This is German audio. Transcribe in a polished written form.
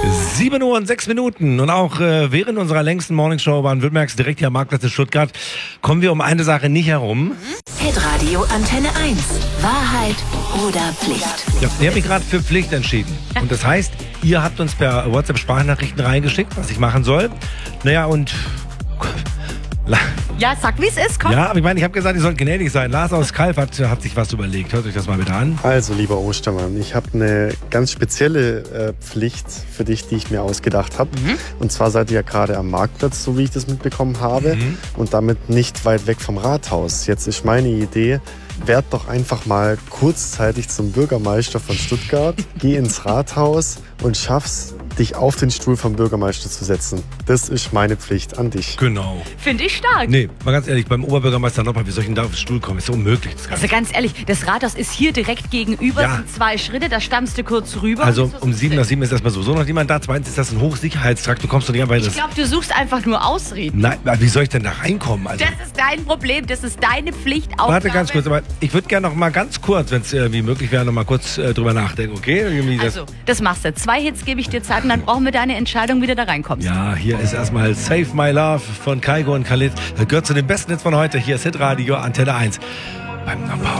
7 Uhr und 6 Minuten und auch während unserer längsten Morningshow Baden-Württembergs direkt hier am Marktplatz in Stuttgart kommen wir um eine Sache nicht herum. Hitradio Antenne 1. Wahrheit oder Pflicht? Ja, ich habe mich gerade für Pflicht entschieden. Und das heißt, ihr habt uns per WhatsApp Sprachnachrichten reingeschickt, was ich machen soll. Naja, und... Ja, sag, wie es ist, komm. Ja, aber ich meine, ich habe gesagt, ihr sollt gnädig sein. Lars aus Kalf hat sich was überlegt. Hört euch das mal bitte an. Also, lieber Ostermann, ich habe eine ganz spezielle Pflicht für dich, die ich mir ausgedacht habe. Und zwar seid ihr ja gerade am Marktplatz, so wie ich das mitbekommen habe. Und damit nicht weit weg vom Rathaus. Jetzt ist meine Idee, werd doch einfach mal kurzzeitig zum Bürgermeister von Stuttgart, geh ins Rathaus und schaff's, dich auf den Stuhl vom Bürgermeister zu setzen. Das ist meine Pflicht an dich. Genau. Finde ich stark. Nee, mal ganz ehrlich, beim Oberbürgermeister Noppert, wie soll ich denn da auf den Stuhl kommen? Ist so unmöglich. Das Also ganz ehrlich, das Rathaus ist hier direkt gegenüber, Ja. sind 2 Schritte, da stammst du kurz rüber. Also um 7 nach 7 ist erstmal so noch niemand da. Zweitens ist das ein Hochsicherheitstrakt. Du kommst doch nicht einfach... Ich glaube, du suchst einfach nur Ausreden. Nein, wie soll ich denn da reinkommen? Also, Das ist dein Problem, das ist deine Pflicht. warte ganz kurz, aber ich würde gerne noch mal ganz kurz, wenn es irgendwie möglich wäre, noch mal kurz drüber nachdenken, okay? Irgendwie Also, das machst du. 2 Hits gebe ich dir Zeit und dann brauchen wir deine Entscheidung, wie du da reinkommst. Ja, hier ist erstmal Save My Love von Kaigo und Khalid. Das gehört zu den besten Hits von heute. Hier ist Hitradio Antenne 1 beim Number